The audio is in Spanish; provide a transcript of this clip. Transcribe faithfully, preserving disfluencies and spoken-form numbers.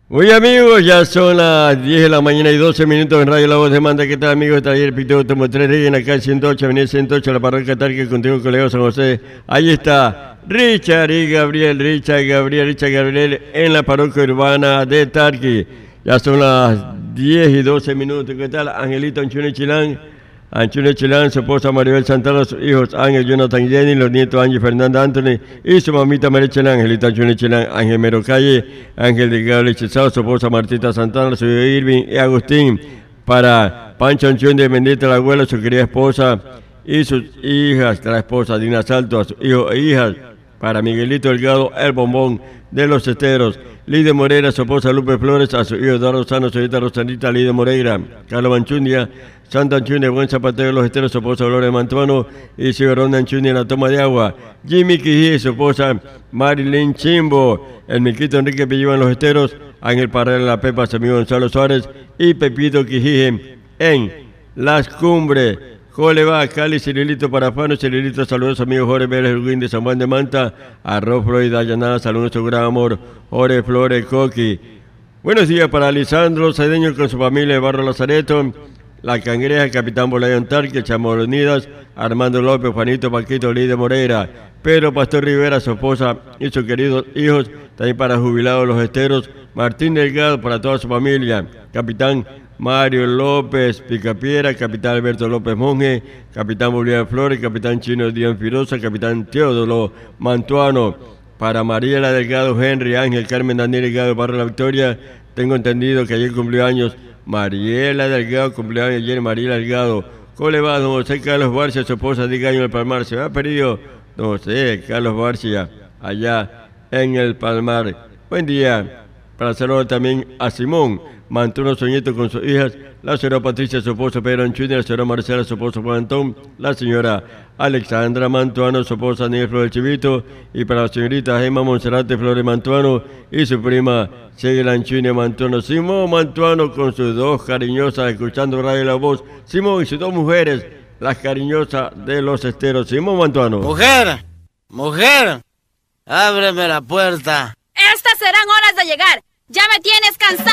Muy amigos, ya son las diez de la mañana y doce minutos en Radio La Voz de Manta. ¿Qué tal amigos? Taller Pito Automotriz en acá ciento ocho, avenida ciento ocho, la parroquia Tarque, contigo colega San José. Ahí está Richard y Gabriel, Richard y Gabriel, Richard y Gabriel en la parroquia urbana de Tarque. Ya son las diez y doce minutos. ¿Qué tal? Angelito Anchune Chilán, Anchune Chilán, su esposa Maribel Santana, sus hijos Ángel, Jonathan, Jenny, los nietos Ángel, Fernanda, Anthony y su mamita María Chilán, Angelito Anchune Chilán, Ángel Mero Calle, Ángel Delgado Lechizado, su esposa Martita Santana, su hijo Irving y Agustín, para Pancho Anchune de Bendita la abuela, su querida esposa y sus hijas, la esposa Dina Salto, a sus hijos e hijas, para Miguelito Delgado, el bombón de los esteros, Lidia Moreira, su esposa Lupe Flores, a su hijo Eduardo Sano, su hija Rosanita, Lidia Moreira, Carlos Manchundia, Santa Anchundia, Buen Zapatero de los Esteros, su esposa Gloria Mantuano y su hijo Ronda Anchundia en la toma de agua, Jimmy Quijí, su esposa Marilyn Chimbo, el Miquito Enrique Pillo en los Esteros, Ángel Parrera, la Pepa, su amigo Gonzalo Suárez y Pepito Quijí en Las Cumbres. ¿Cómo le va? Cali, Cirilito Parafano, Cirilito, saludos amigos Jorge Vélez, Urguín de San Juan de Manta, Arroz Florida, Dayanada, saludos a su gran amor, Jorge Flores, Coqui. Buenos días para Lisandro Cedeño con su familia de Barro Lazareto, La Cangreja, Capitán Bolayón Tarque, Chamorro Unidas, Armando López, Juanito Paquito, Lidia Moreira, Pedro Pastor Rivera, su esposa y sus queridos hijos, también para jubilados Los Esteros, Martín Delgado, para toda su familia, Capitán Mario López Picapiera, Capitán Alberto López Monge, Capitán Bolívar Flores, Capitán Chino Díaz Firosa, Capitán Teodoro Mantuano, para Mariela Delgado, Henry Ángel, Carmen Daniel Delgado, Barrio La Victoria. Tengo entendido que ayer cumplió años Mariela Delgado, cumpleaños ayer Mariela Delgado. ¿Cómo le va, don José Carlos Barcia, su esposa de Gaño del Palmar? Se me ha perdido don José Carlos Barcia allá en el Palmar. Buen día. Para saludar también a Simón Mantuno Soñeto con sus hijas, la señora Patricia, su esposo Pedro Anchuni, la señora Marcela, su esposo Juan Antón, la señora Alexandra Mantuano, su esposa Niel Flores Chivito, y para la señorita Gemma Monserrate Flores Mantuano y su prima Seguela Anchuni Mantuano. Simón Mantuano con sus dos cariñosas, escuchando Radio La Voz. Simón y sus dos mujeres, las cariñosas de Los Esteros. Simón Mantuano. Mujer, mujer, ábreme la puerta. Estas serán horas de llegar. Ya me tienes cansado.